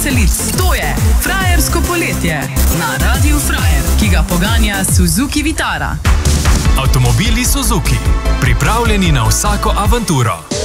veselic. To je Frajersko poletje na Radiu Frajer, ki ga poganja Suzuki Vitara. Avtomobili Suzuki, pripravljeni na vsako avanturo.